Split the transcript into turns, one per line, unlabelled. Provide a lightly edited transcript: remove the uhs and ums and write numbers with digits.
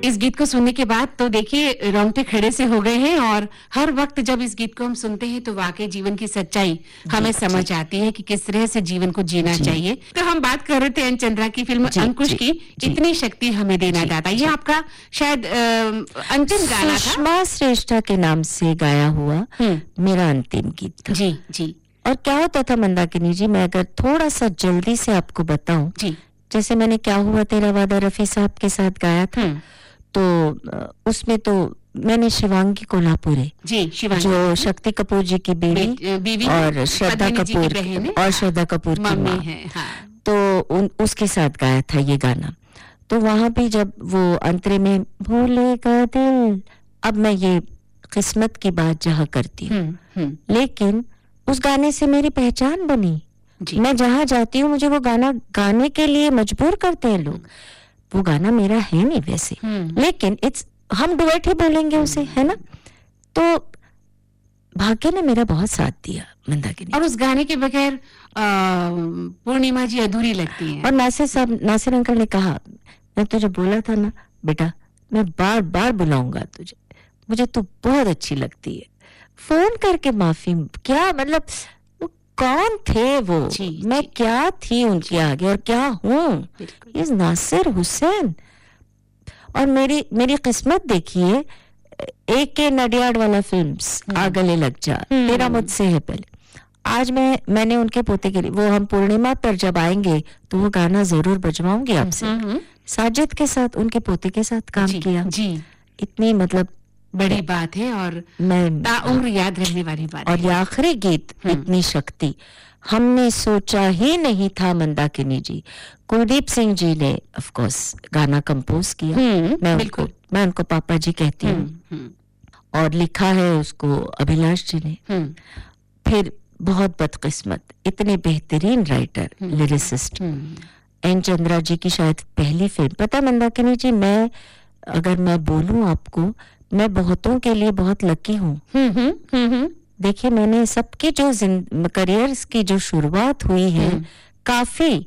इस गीत को सुनने के बाद तो देखिए रोंगटे खड़े से हो गए हैं और हर वक्त जब इस गीत को हम सुनते हैं तो वाकई जीवन की सच्चाई हमें समझ आती है कि किस तरह से जीवन को जीना चाहिए। तो हम बात कर रहे थे एन चंद्रा की फिल्म अंकुश की, इतनी शक्ति हमें देना दाता। ये आपका शायद अंतिम गाना था,
सुषमा श्रेष्ठा के नाम से गाया हुआ मेरा अंतिम गीत था।
जी जी।
और क्या होता था मंदाकिनी जी, मैं अगर थोड़ा सा जल्दी से आपको बताऊं, जैसे मैंने क्या हुआ तेरा वादा रफी साहब के साथ गाया था, तो उसमें तो मैंने शिवांगी कोल्हापुरे जो शक्ति कपूर जी की बीवी और श्रद्धा कपूर की मां है, तो उसके साथ गाया था ये गाना। तो वहां भी जब वो अंतरे में भूलेगा दिल, अब मैं ये किस्मत की बात जहाँ करती हूँ, लेकिन उस गाने से मेरी पहचान बनी। मैं जहाँ जाती हूँ मुझे वो गाना गाने के लिए मजबूर करते हैं लोग। वो गाना मेरा है नहीं वैसे, लेकिन हम डुएट ही बोलेंगे उसे, है ना। तो भाग्य ने मेरा बहुत साथ दिया मंदाकिनी।
और उस गाने के बगैर पूर्णिमा जी अधूरी लगती है।
और नासिर अंकल ने कहा, मैं तुझे बोला था ना बेटा, मैं बार बार बुलाऊंगा तुझे, मुझे तो बहुत अच्छी लगती है। फोन करके माफी, क्या मतलब कौन थे वो, मैं क्या थी उनके आगे और क्या हूँ, इस नासिर हुसैन। और मेरी किस्मत देखिए, एक के नडियाड वाला फिल्म्स, आ गले लग जा, तेरा मुझसे है पहले। आज मैंने उनके पोते के लिए, वो हम पूर्णिमा पर जब आएंगे तो वो गाना जरूर बजवाऊंगी आपसे। साजिद के साथ, उनके पोते के साथ काम किया, इतनी मतलब
बड़ी बात है और ताउम्र याद रहने वाली बात है।
और ये आखिरी गीत, इतनी शक्ति हमने सोचा ही नहीं था मंदाकिनी जी। कुलदीप सिंह जी ने ऑफ कोर्स गाना कंपोज किया, मैं उनको पापा जी कहती हूँ, और लिखा है उसको अभिलाष जी ने। फिर बहुत बदकिस्मत, इतने बेहतरीन राइटर, लिरिसिस्ट, एन चंद्रा जी की शायद पहली फिल्म। पता मंदाकिनी जी, अगर मैं बोलूं आपको, मैं बहुतों के लिए बहुत लकी हूँ। देखिए, मैंने सबके जो करियर्स की जो शुरुआत हुई है, काफी